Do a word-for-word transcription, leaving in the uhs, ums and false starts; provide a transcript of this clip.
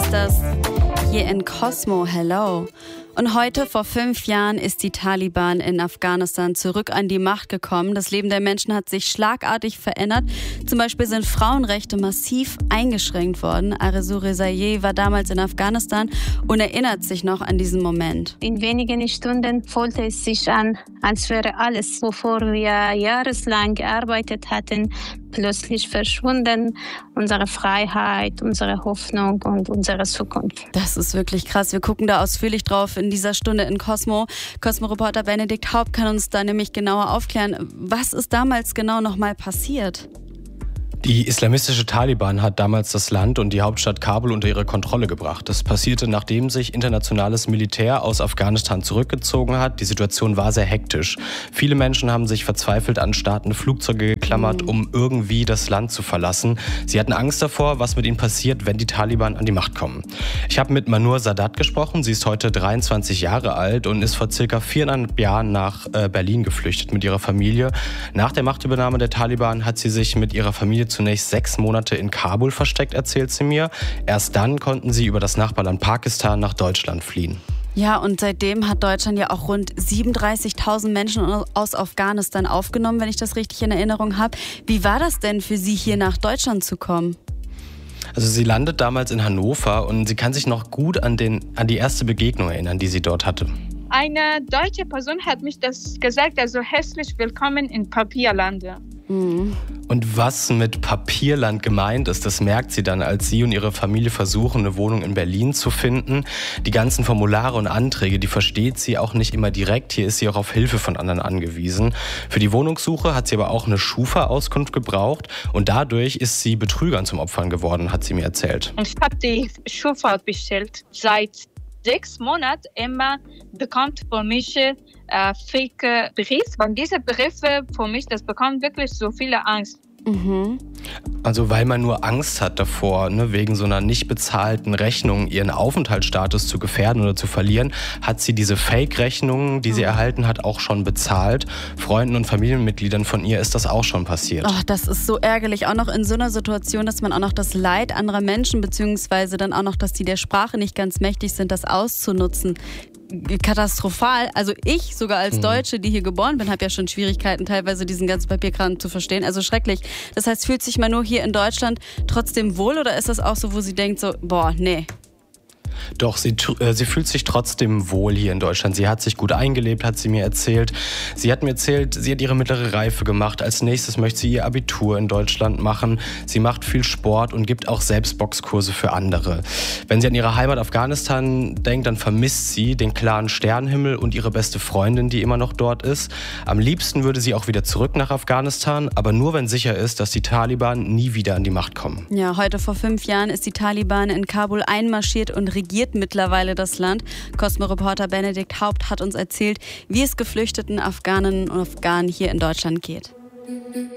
ist das hier in Cosmo. Hello. Und heute, vor fünf Jahren, ist die Taliban in Afghanistan zurück an die Macht gekommen. Das Leben der Menschen hat sich schlagartig verändert. Zum Beispiel sind Frauenrechte massiv eingeschränkt worden. Arezou Rezaiei war damals in Afghanistan und erinnert sich noch an diesen Moment. In wenigen Stunden fühlte es sich an, als wäre alles, wovor wir jahrelang gearbeitet hatten, plötzlich verschwunden. Unsere Freiheit, unsere Hoffnung und unsere Zukunft. Das ist wirklich krass. Wir gucken da ausführlich drauf in dieser Stunde in Cosmo. Cosmo-Reporter Benedikt Haupt kann uns da nämlich genauer aufklären. Was ist damals genau nochmal passiert? Die islamistische Taliban hat damals das Land und die Hauptstadt Kabul unter ihre Kontrolle gebracht. Das passierte, nachdem sich internationales Militär aus Afghanistan zurückgezogen hat. Die Situation war sehr hektisch. Viele Menschen haben sich verzweifelt an startende Flugzeuge geklammert, mhm. um irgendwie das Land zu verlassen. Sie hatten Angst davor, was mit ihnen passiert, wenn die Taliban an die Macht kommen. Ich habe mit Manur Sadat gesprochen. Sie ist heute dreiundzwanzig Jahre alt und ist vor circa viereinhalb Jahren nach Berlin geflüchtet mit ihrer Familie. Nach der Machtübernahme der Taliban hat sie sich mit ihrer Familie zunächst sechs Monate in Kabul versteckt, erzählt sie mir. Erst dann konnten sie über das Nachbarland Pakistan nach Deutschland fliehen. Ja, und seitdem hat Deutschland ja auch rund siebenunddreißigtausend Menschen aus Afghanistan aufgenommen, wenn ich das richtig in Erinnerung habe. Wie war das denn für Sie, hier nach Deutschland zu kommen? Also sie landet damals in Hannover und sie kann sich noch gut an, den, an die erste Begegnung erinnern, die sie dort hatte. Eine deutsche Person hat mich das gesagt, also herzlich willkommen in Papierlande. Mhm. Und was mit Papierland gemeint ist, das merkt sie dann, als sie und ihre Familie versuchen, eine Wohnung in Berlin zu finden. Die ganzen Formulare und Anträge, die versteht sie auch nicht immer direkt. Hier ist sie auch auf Hilfe von anderen angewiesen. Für die Wohnungssuche hat sie aber auch eine Schufa-Auskunft gebraucht und dadurch ist sie Betrügern zum Opfer geworden, hat sie mir erzählt. Ich habe die Schufa bestellt. Seit sechs Monaten immer bekommt für mich äh, fake Brief. Und diese Briefe für mich, das bekommt wirklich so viele Angst. Mhm. Also weil man nur Angst hat davor, ne, wegen so einer nicht bezahlten Rechnung ihren Aufenthaltsstatus zu gefährden oder zu verlieren, hat sie diese Fake-Rechnungen, die sie mhm. erhalten hat, auch schon bezahlt. Freunden und Familienmitgliedern von ihr ist das auch schon passiert. Ach, das ist so ärgerlich, auch noch in so einer Situation, dass man auch noch das Leid anderer Menschen, beziehungsweise dann auch noch, dass die der Sprache nicht ganz mächtig sind, das auszunutzen. Katastrophal. Also ich sogar als mhm. Deutsche, die hier geboren bin, habe ja schon Schwierigkeiten, teilweise diesen ganzen Papierkram zu verstehen. Also schrecklich. Das heißt, fühlt sich man nur hier in Deutschland trotzdem wohl oder ist das auch so, wo sie denkt so, boah, nee. Doch, sie, äh, sie fühlt sich trotzdem wohl hier in Deutschland. Sie hat sich gut eingelebt, hat sie mir erzählt. Sie hat mir erzählt, sie hat ihre mittlere Reife gemacht. Als nächstes möchte sie ihr Abitur in Deutschland machen. Sie macht viel Sport und gibt auch selbst Boxkurse für andere. Wenn sie an ihre Heimat Afghanistan denkt, dann vermisst sie den klaren Sternenhimmel und ihre beste Freundin, die immer noch dort ist. Am liebsten würde sie auch wieder zurück nach Afghanistan, aber nur wenn sicher ist, dass die Taliban nie wieder an die Macht kommen. Ja, heute vor fünf Jahren ist die Taliban in Kabul einmarschiert und regiert mittlerweile das Land. Cosmo-Reporter Benedikt Haupt hat uns erzählt, wie es geflüchteten Afghaninnen und Afghanen hier in Deutschland geht.